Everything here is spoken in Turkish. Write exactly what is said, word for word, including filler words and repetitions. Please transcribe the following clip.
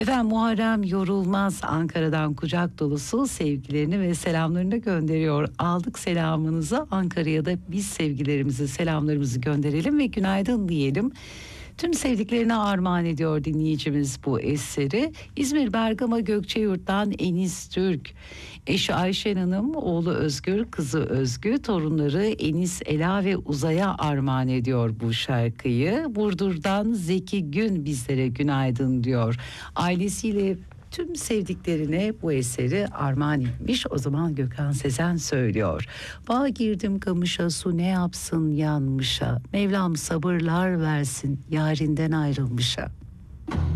Efendim Muharrem Yorulmaz Ankara'dan kucak dolusu sevgilerini ve selamlarını gönderiyor. Aldık selamınızı, Ankara'ya da biz sevgilerimizi, selamlarımızı gönderelim ve günaydın diyelim. Tüm sevdiklerine armağan ediyor dinleyicimiz bu eseri. İzmir Bergama Gökçeyurt'tan Enis Türk. Eşi Ayşen Hanım, oğlu Özgür, kızı Özgü, torunları Enis, Ela ve Uzay'a armağan ediyor bu şarkıyı. Burdur'dan Zeki Gün bizlere günaydın diyor. Ailesiyle tüm sevdiklerine bu eseri armağan etmiş. O zaman Gökhan Sezen söylüyor. Bağ girdim kamışa, su ne yapsın yanmışa. Mevlam sabırlar versin yarinden ayrılmışa.